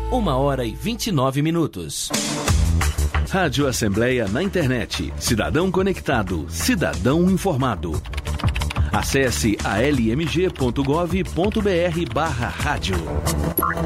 1h29. Rádio Assembleia na internet. Cidadão conectado, cidadão informado. Acesse almg.gov.br/rádio.